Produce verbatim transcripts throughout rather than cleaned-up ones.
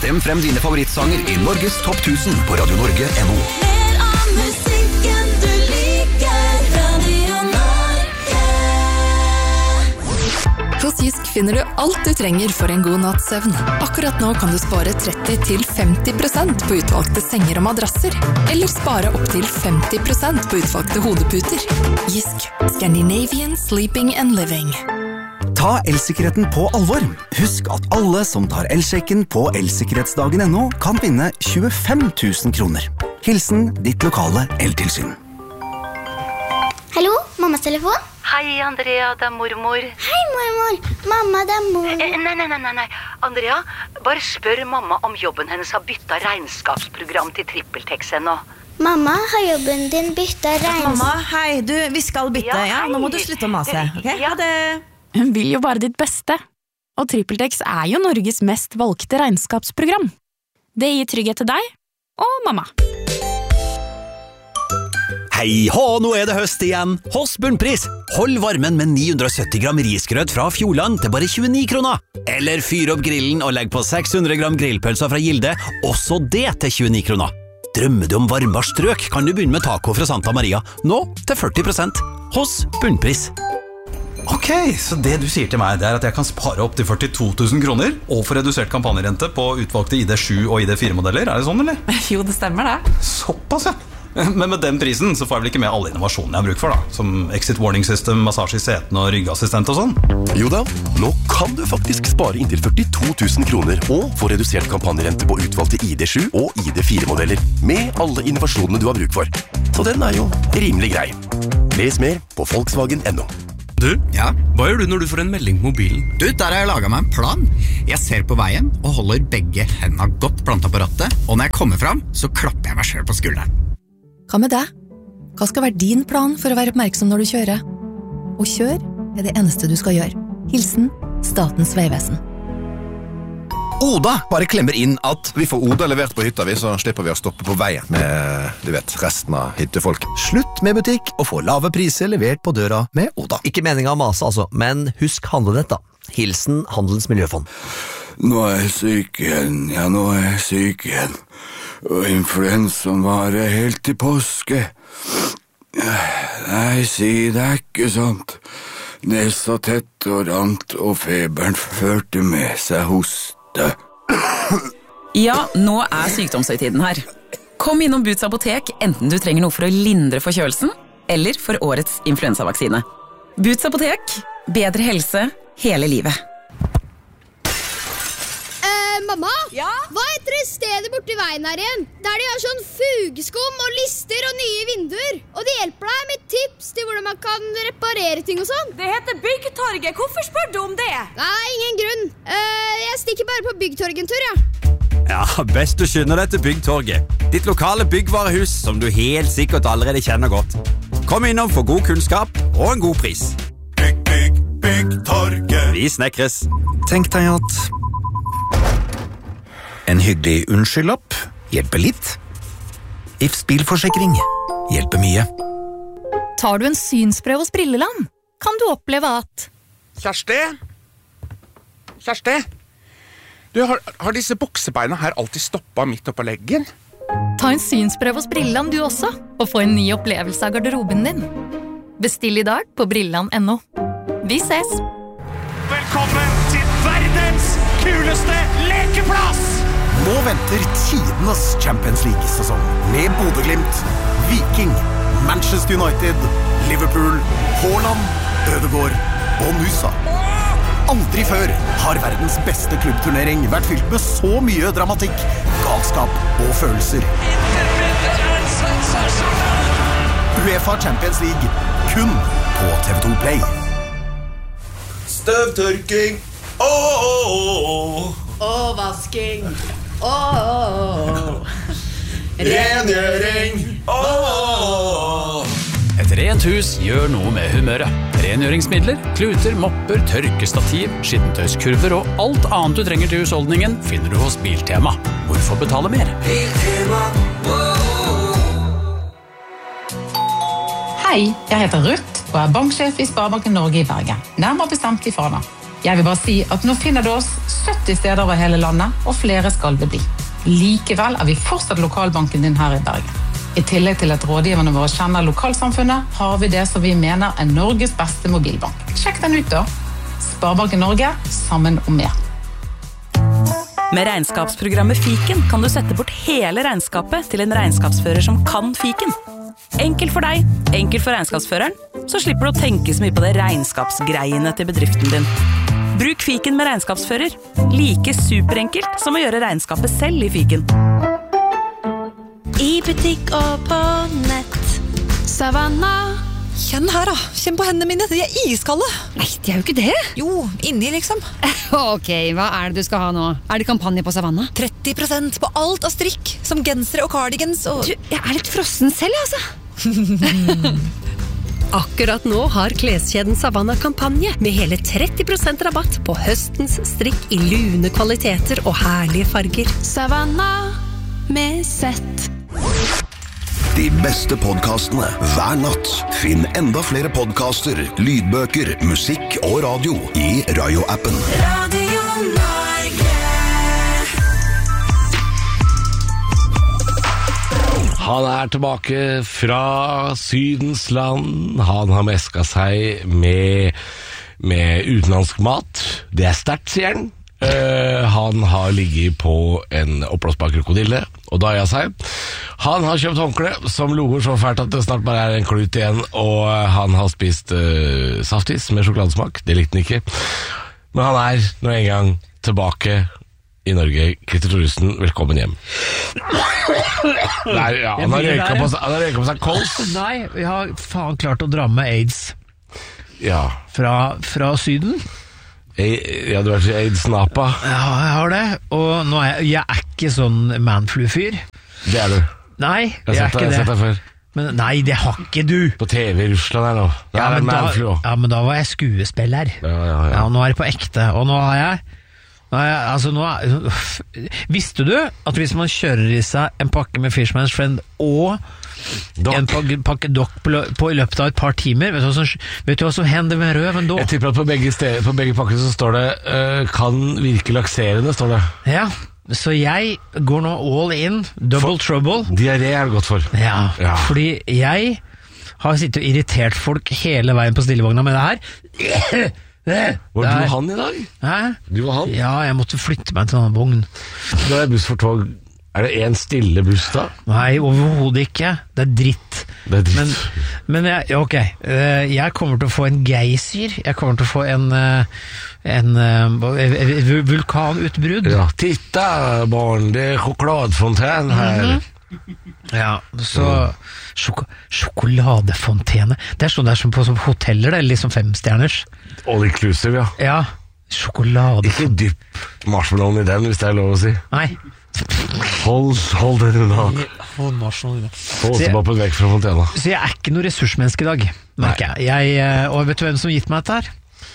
Stem frem dine favorittsanger I Norges topp tusen på radio norge punktum no. Mer av musikken du liker, Radio Norge. Hos Jysk finner du alt du trenger for en god natts søvn. Akkurat nå kan du spare tretti til femti prosent på utvalgte senger og madrasser, eller spare opp til femti prosent på utvalgte hodeputer. Jysk. Scandinavian Sleeping and Living. Ta elsikkerheten på alvor. Husk at alle som tar elsjekken på elsikkerhetsdagen punktum no kan vinne tjuefem tusen kroner. Hilsen ditt lokale eltilsyn. Hallo, mammas telefon? Hei, Andrea, det er mormor. Hei, mormor. Mamma, det er mor. Eh, nei, nei, nei, nei. Andrea, bare spør mamma om jobben hennes har byttet regnskapsprogram til TrippelTex ennå. Mamma, har jobben din byttet regnskap? Mamma, hei, du, vi skal bytte, ja, Ja, hei. nå må du slutte å mase, ok? Ja. Ha det. Hun vil jo bare ditt beste. Og TrippelTex er jo Norges mest valgte regnskapsprogram. Det gir trygghet til deg og mamma. Hei hå, nå er det høst igjen. Hos Bunnpris. Hold varmen med ni hundre og sytti gram risgrøt fra Fjordland til bare tjueni kroner. Eller fyr opp grillen og legg på seks hundre gram grillpølser fra Gilde, også det til tjueni kroner. Drømmer du om varmere strøk, kan du begynne med taco fra Santa Maria, nå til førti prosent. Hos Bunnpris. Ok, så det du sier til meg, det er at jeg kan spare opp til førtito tusen kroner og få redusert kampanjerente på utvalgte I D sju og I D fire modeller. Er det sånn, eller? Jo, det stemmer det. Såpass, ja. Men med den prisen så får jeg vel ikke med alle innovasjonene jeg har bruk for da, som exit warning system, massasje I setene og ryggassistent og sånn. Jo da, nå kan du faktisk spare inntil førtito tusen kroner og få redusert kampanjerente på utvalgte I D sju og I D fire modeller med alle innovasjonene du har bruk for. Så den er jo rimelig grei. Les mer på Volkswagen punktum no. Du, ja? Hva gjør du når du får en melding på mobilen? Du, der har jeg laget meg en plan. Jeg ser på veien og holder begge hendene godt plantet på rattet, og når jeg kommer frem, så klapper jeg meg selv på skulderen. Hva med deg? Hva skal være din plan for å være oppmerksom når du kjører? Og kjør er det eneste du skal gjøre. Hilsen Statens Vegvesen. Oda bare klemmer inn at vi får Oda levert på hytta vi, så slipper vi å stoppe på veien med, du vet, resten av hyttefolk. Slutt med butikk og få lave priser levert på døra med Oda. Ikke meningen å mase altså, men husk handlenett da. Hilsen Handelens Miljøfond. Nå er jeg syk igjen, ja nå er jeg syk igjen. Og influensaen varer helt til påske. Nei, si det er ikke sant. Nesa tett og rant, og feberen førte med seg hoste. Ja, nå er sykdomshøytiden her. Kom innom Boots apotek, enten du trenger noe for å lindre forkjølelsen, eller for årets influensavaksine. Boots apotek, bedre helse hele livet. Mamma, ja? Hva heter det stedet borti veien her igjen? Der de har sånn fugeskum og lister og nye vinduer. Og de hjelper deg med tips til hvordan man kan reparere ting og sånn. Det heter Byggtorget. Hvorfor spør du om det? Nei, ingen grunn. Uh, jeg stikker bare på Byggtorget en tur, ja. Ja, best du skynder deg til Byggtorget. Ditt lokale byggvarehus som du helt sikkert allerede kjenner godt. Kom innom for god kunnskap og en god pris. Bygg, bygg, Byggtorget. Vi snekres. Tenk deg at en hyggelig unnskyldlapp hjelper litt. Ifs bilforsikring hjelper mye. Tar du en synsprøve hos Brilleland, kan du oppleve at Kjersti? Kjersti? Du, har, har disse buksebeina her alltid stoppet midt oppå leggen? Ta en synsprøve hos Brilleland du også, og få en ny opplevelse av garderoben din. Bestill i dag på Brilleland punktum no. Vi ses! Velkommen til verdens kuleste lekeplass! Nå venter tidenes Champions League-sesong med Bodø-Glimt, Viking, Manchester United, Liverpool, Haaland, Ødegaard og Nusa. Aldri før har verdens beste klubbturnering vært fylt med så mye dramatikk, galskap og følelser. UEFA Champions League, kun på T V to Play. Støvtørking, åh, åh, åh. Og vasking. Åh. Rengjøring, åh. Et rent hus gjør noe med humøret. Rengjøringsmidler, kluter, mopper, tørkestativ, skittentøyskurver og alt annet du trenger til husholdningen finner du hos Biltema. Hvorfor betale mer? Biltema, Hei, jeg heter Ruth og er banksjef i Sparebanken Norge i Bergen. Nærmere bestemt i Fana. Jeg vil bare si at nå finner du oss sytti steder over hele landet, og flere skal det bli. Likevel er vi fortsatt lokalbanken din her i Bergen. I tillegg til at rådgiverne våre kjenner lokalsamfunnet, har vi det som vi mener er Norges beste mobilbank. Sjekk den ut da. Sparebanken Norge, sammen om mer. Med regnskapsprogrammet Fiken kan du sette bort hele regnskapet til en regnskapsfører som kan Fiken. Enkelt for deg, enkelt for regnskapsføreren, så slipper du å tenke så mye på det regnskapsgreiene til bedriften din. Bruk Fiken med regnskapsfører. Like superenkelt som å gjøre regnskapet selv i Fiken. I butikk og på nett. Savanna. Kjenn her da, kjenn på hendene mine, de er iskalde. Nei, de er jo ikke det. Jo, inni liksom. Ok, hva er det du skal ha nå? Er det kampanje på Savanna? tretti prosent på alt av strikk, som gensere og cardigans og... Du, jeg er litt frossen selv, altså. Akkurat nå har kleskjeden Savanna kampanje med hele tretti prosent rabatt på høstens strikk i lune kvaliteter og herlige farger. Savanna med sett. De beste podcastene hver natt. Finn enda flere podcaster, lydbøker, musikk og radio i Rayo-appen. Radio Norge. Han er tilbake fra Sydens land. Han har mesket seg med, med utenlandsk mat. Det er sterkt, sier han. Uh, han har ligget på en oppblåsbar krokodille og daget seg. Han har kjøpt håndkle som lover så fælt at det snart bare er en klut igjen, og han har spist uh, saftis med sjokoladesmak. Det likte han ikke. Men han er nå en gang tilbake i Norge. Christer Thoresen, velkommen hjem. Nei, ja, han har røyket på, på seg kols. Nei, jeg har faen klart å dra med AIDS. Ja. Fra, fra syden. Ja, du er til AIDS-napa. Ja, jeg har det. Og nå er jeg, jeg er ikke sånn manflu-fyr. Det er du. Nei, jeg, jeg er ikke det. Jeg har sett deg før. Men, nei, det har ikke du. På T V i Russland her nå. Ja men, da, ja, men da var jeg skuespiller. Ja, ja, ja. Ja, nå er det på ekte. Og nå har jeg, nå har jeg altså nå er, visste du at hvis man kjører i seg en pakke med Fishman's Friend og Dock. En pakke, pakke dokk på, på i løpet av et par timer, vet du hva som, vet du hva som hender med røven da? Jeg tipper at på begge, steder, på begge pakker så står det uh, kan virke lakserende, står det. Ja, så jeg går nå all in, double for, trouble. Diaré er det godt for. Ja, ja, fordi jeg har sittet og irritert folk hele veien på stillevogna med det her. Var du og han i dag? Hæ? Du og han? Ja, jeg måtte flytte meg til en vogn. Da er buss for tog. Er det en stille buss da? Nei, overhodet ikke. Det er dritt. Det er dritt. Men, men jeg, ok, jeg kommer til å få en geysir. Jeg kommer til å få en, en vulkanutbrudd. Ja, titta barn, det er sjokoladefonten her. Mm-hmm. Ja, så sjok sjokoladefontene. Det er sånn der som på som hoteller, det er liksom femstjerners. All inclusive, ja. Ja, sjokolade. Ikke dypp marshmallowen i den, hvis det er lov å si. Nei. Hold, hold den unna. Hold marshmallowen. Hold ostepopen vekk fra fontena. Så jeg er ikke noe ressursmenneske i dag, merker jeg. jeg. Og vet du hvem som gitt meg dette her?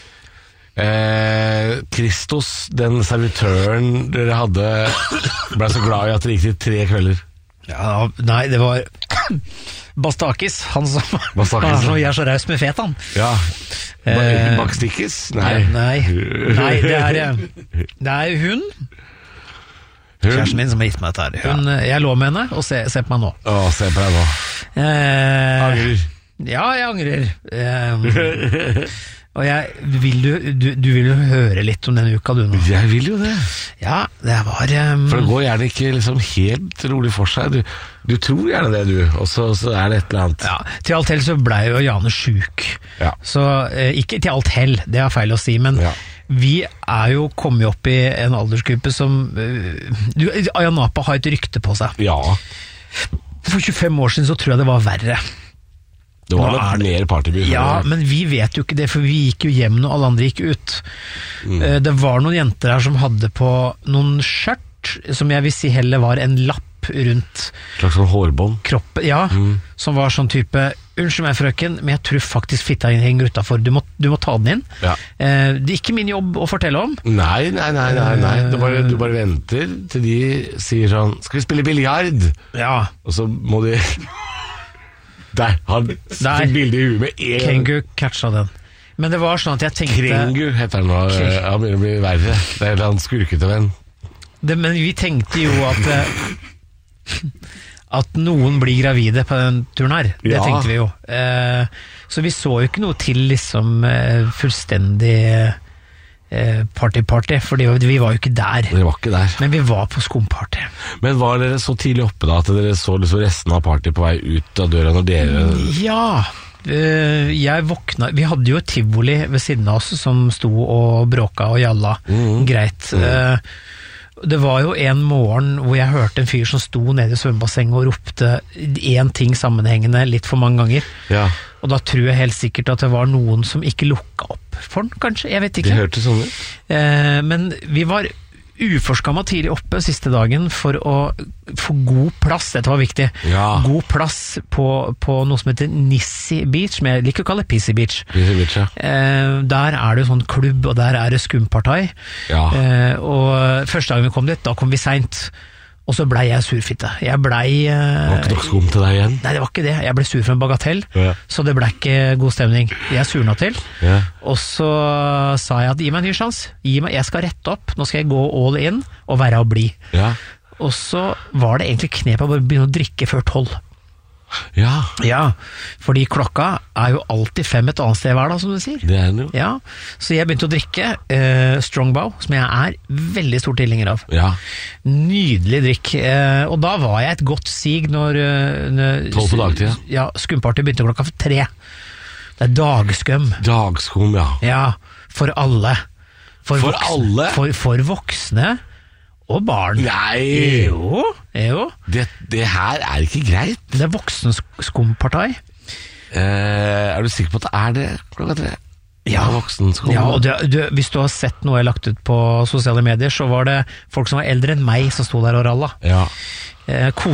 Eh, Kristos, den servitøren dere hadde, ble så glad i at det gikk til tre kvelder. Ja, nei, det var Bastakis, han som, Bastakis, han som gjør så raus med fet, han. Ja, eh, Bakstikkis? Nei. Nei, nei det, er, det er hun. Kjæresten min som har gitt meg dette her. Hun, ja. Jeg lå med henne, og se, se på meg nå. Å, se på deg nå. Eh, angrer. Ja, jeg angrer. Eh, og jeg, vil du, du, du vil jo høre litt om denne uka, du nå. Jeg vil jo det. Ja, det var... Um, For det går gjerne ikke liksom helt rolig for seg. Du, du tror gjerne det, du, og så, så er det et eller annet. Ja, til alt hell så ble jo Jane syk. Ja. Så eh, ikke til alt hell, det er feil å si, men... Ja. Vi er jo kommet opp i en aldersgruppe som uh, Ayanapa har et rykte på seg. Ja. For tjuefem år siden så tror jeg det var verre. Det var nok mer partyby. Ja, men vi vet jo ikke det, for vi gikk jo hjem når alle andre gikk ut. Mm. Uh, det var noen jenter her som hadde på noen skjørt, som jeg vil si heller var en lapp rundt slags sånn hårbånd kroppen, ja, mm. som var sånn type unnskyld meg frøken, men jeg tror faktisk fitta henger utenfor, du må, du må ta den inn. Ja. eh, det er ikke min jobb å fortelle om. Nei, nei, nei, nei, nei. Du, bare, du bare venter til de sier sånn, skal vi spille biljard? Ja. Og så må de der, han fikk bildet i huet med en Kengu catcha den. Men det var sånn at jeg tenkte Krengu heter han nå. Kring. Han begynner å bli verre. Det er en skurkete venn. det, Men vi tenkte jo at At noen blir gravide på den turen her. Det Ja. tenkte vi jo. Eh, så vi så jo ikke noe til liksom eh, fullstendig eh, party-party, for vi var jo ikke der. Dere var ikke der. Men vi var på skumparty. Men var dere så tidlig oppe da at dere så liksom resten av party på vei ut av døra når dere... Ja, eh, jeg våkna. Vi hadde jo et tivoli ved siden av oss som sto og bråka og jalla. Mm. Greit. Eh, det var jo en morgen hvor jeg hørte en fyr som sto nede i svømmebassenget og ropte én ting sammenhengende litt for mange ganger. Ja. Og da tror jeg helt sikkert at det var noen som ikke lukka opp for den, kanskje. Jeg vet ikke. Det hørtes sånn ut. Eh, men vi var uforskammet tidlig oppe siste dagen for å få god plass, dette var viktig, Ja. god plass på, på noe som heter Nissi Beach, som jeg liker å kalle Pissy Beach. Pissy Beach, ja. Eh, der er det jo sånn klubb, og der er det skumpartai. Ja. Eh, og første dagen vi kom dit, da kom vi sent. Og så blei jeg surfitte. Jeg blei... Eh, Var ikke nok skum til deg igjen? Nei, det var ikke det. Jeg ble sur for en bagatell, Ja. så det blei ikke god stemning. Jeg surna til. Ja. Og så sa jeg at gi meg en ny sjans. Gi meg, jeg skal rette opp. Nå skal jeg gå all in og være og bli. Ja. Og så var det egentlig knep å bare begynne å drikke før tolv. Ja. Ja, fordi klokka er jo alltid fem et annet sted hver dag, som du sier. Det er den jo. Ja, så jeg begynte å drikke eh, Strongbow, som jeg er veldig stor tilhenger av. Ja. Nydelig drikk. Eh, og da var jeg et godt sig når, når Tolv på dagtid, ja. Ja, skumparty begynte klokka tre. Det er dagskum. Dagskum, ja. Ja, for alle. For voksne, alle? For, for voksne og barn. Nei! Jo, jo. Det, det her er ikke greit. Det er voksenskumpartai. Eh, er du sikker på at det er det klokka tre? Ja, voksenskum. ja og det, du, hvis du har sett noe jeg har lagt ut på sosiale medier, så var det folk som var eldre enn meg som sto der og ralla. Ja. Eh,